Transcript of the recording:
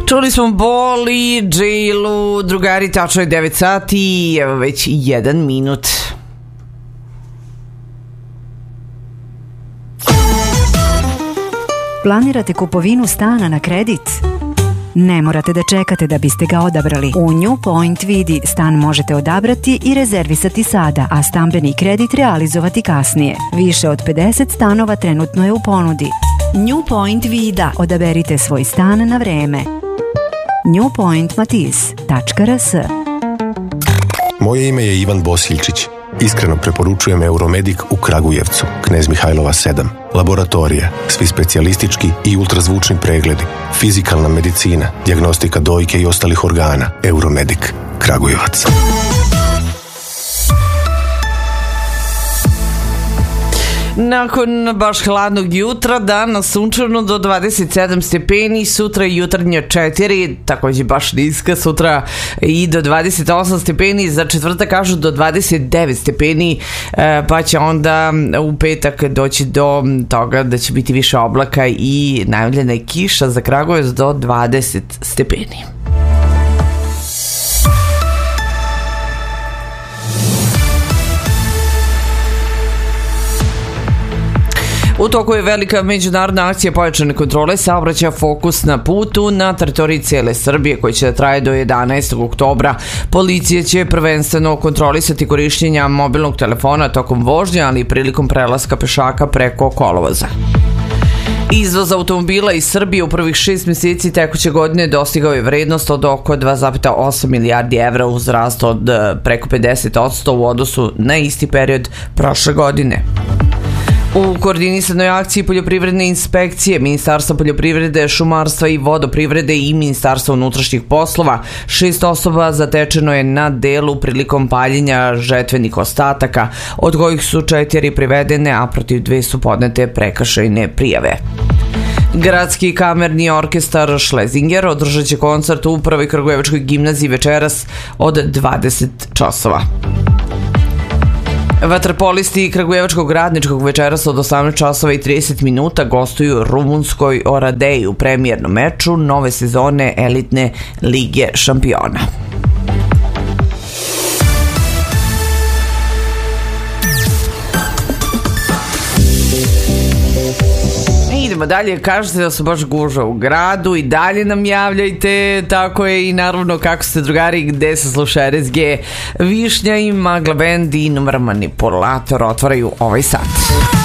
Čuli smo Bol i Džilu, drugari, tačno je 9 sati i evo već 1 minut. Planirate kupovinu stana na kredit? Ne morate da čekate da biste ga odabrali. U New Point Vidi stan možete odabrati i rezervisati sada, a stambeni kredit realizovati kasnije. Više od 50 stanova trenutno je u ponudi. New Point Vida. Odaberite svoj stan na vreme. newpointmatiz.rs. Moje ime je Ivan Bosiljčić. Iskreno preporučujem Euromedik u Kragujevcu, Knez Mihajlova 7. Laboratorija, svi specijalistički i ultrazvučni pregledi, fizikalna medicina, dijagnostika dojke i ostalih organa. Euromedik, Kragujevac. Nakon baš hladnog jutra, danas sunčano do 27 stepeni, sutra jutarnja 4, takođe baš niska, sutra i do 28 stepeni, za četvrtak kažu do 29 stepeni, pa će onda u petak doći do toga da će biti više oblaka i najavljena je kiša za Kragujevac do 20 stepeni. U toku je velika međunarodna akcija pojačane kontrole saobraćaja Fokus na putu na teritoriji cijele Srbije koji će da traje do 11. oktobra. Policija će prvenstveno kontrolisati korišćenja mobilnog telefona tokom vožnje, ali i prilikom prelaska pešaka preko kolovoza. Izvoz automobila iz Srbije u prvih 6 mjeseci tekuće godine dostigao je vrednost od oko 2,8 milijardi evra uz rast od preko 50% u odnosu na isti period prošle godine. U koordinisanoj akciji poljoprivredne inspekcije Ministarstva poljoprivrede, šumarstva i vodoprivrede i Ministarstva unutrašnjih poslova 6 osoba zatečeno je na delu prilikom paljenja žetvenih ostataka, od kojih su 4 privedene, a protiv 2 su podnete prekršajne prijave. Gradski kamerni orkestar Šlezinger održat će koncert u Prvoj Kragujevačkoj gimnaziji večeras od 20 časova. Vaterpolisti Kragujevačkog radničkog večeras od 18 časova i 30 minuta gostuju rumunskoj Oradeji u premijernom meču nove sezone elitne Lige šampiona. Idemo dalje, kažete da su baš gužva u gradu i dalje nam javljajte, tako je i naravno kako ste drugari, gde se sluša RSG, Višnja i Magla Band i Numar Manipulator otvaraju ovaj sat.